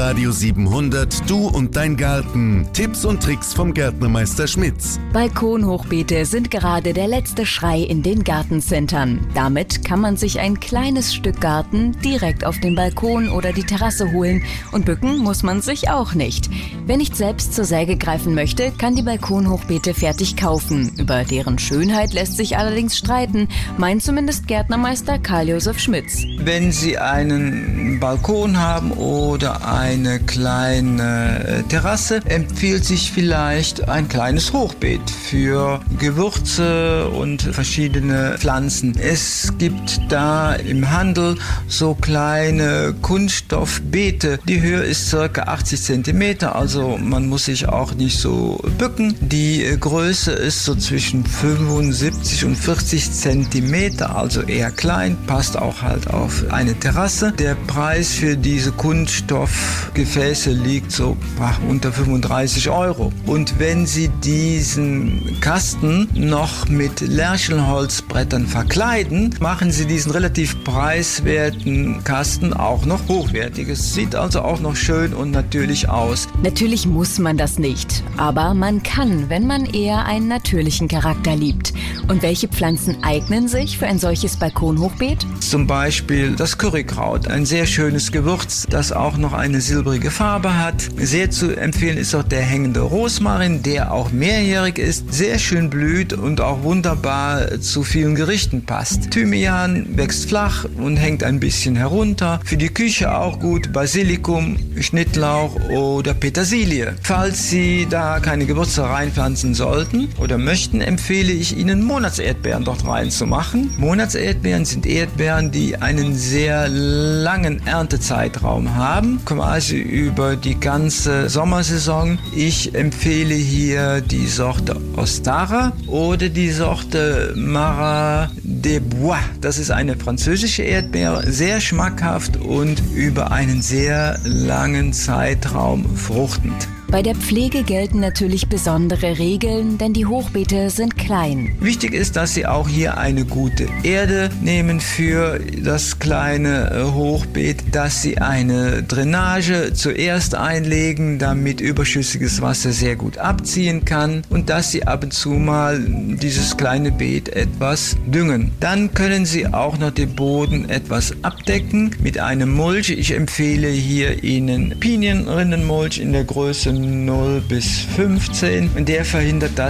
Radio 700, du und dein Garten. Tipps und Tricks vom Gärtnermeister Schmitz. Balkonhochbeete sind gerade der letzte Schrei in den Gartencentern. Damit kann man sich ein kleines Stück Garten direkt auf den Balkon oder die Terrasse holen und bücken muss man sich auch nicht. Wer nicht selbst zur Säge greifen möchte, kann die Balkonhochbeete fertig kaufen. Über deren Schönheit lässt sich allerdings streiten, meint zumindest Gärtnermeister Karl-Josef Schmitz. Wenn Sie einen Balkon haben oder eine kleine Terrasse, empfiehlt sich vielleicht ein kleines Hochbeet für Gewürze und verschiedene Pflanzen. Es gibt da im Handel so kleine Kunststoffbeete. Die Höhe ist ca. 80 cm, also man muss sich auch nicht so bücken. Die Größe ist so zwischen 75 und 40 cm, also eher klein, passt auch halt auf eine Terrasse. Der Preis für diese Kunststoffgefäße liegt so unter 35 €. Und wenn Sie diesen Kasten noch mit Lärchenholzbrettern verkleiden, machen Sie diesen relativ preiswerten Kasten auch noch hochwertig. Es sieht also auch noch schön und natürlich aus. Natürlich muss man das nicht, aber man kann, wenn man eher einen natürlichen Charakter liebt. Und welche Pflanzen eignen sich für ein solches Balkonhochbeet? Zum Beispiel das Currykraut, ein sehr schönes Gewürz, das auch noch eine silbrige Farbe hat. Sehr zu empfehlen ist auch der hängende Rosmarin, der auch mehrjährig ist, sehr schön blüht und auch wunderbar zu vielen Gerichten passt. Thymian wächst flach und hängt ein bisschen herunter. Für die Küche auch gut Basilikum, Schnittlauch oder Petersilie. Falls Sie da keine Gewürze reinpflanzen sollten oder möchten, empfehle ich Ihnen Monatserdbeeren dort reinzumachen. Monatserdbeeren sind Erdbeeren, die einen sehr langen Erntezeitraum haben, quasi über die ganze Sommersaison. Ich empfehle hier die Sorte Ostara oder die Sorte Marat des Bois. Das ist eine französische Erdbeere, sehr schmackhaft und über einen sehr langen Zeitraum fruchtend. Bei der Pflege gelten natürlich besondere Regeln, denn die Hochbeete sind klein. Wichtig ist, dass Sie auch hier eine gute Erde nehmen für das kleine Hochbeet, dass Sie eine Drainage zuerst einlegen, damit überschüssiges Wasser sehr gut abziehen kann und dass Sie ab und zu mal dieses kleine Beet etwas düngen. Dann können Sie auch noch den Boden etwas abdecken mit einem Mulch. Ich empfehle hier Ihnen Pinienrindenmulch in der Größe 0 bis 15 und der verhindert, dass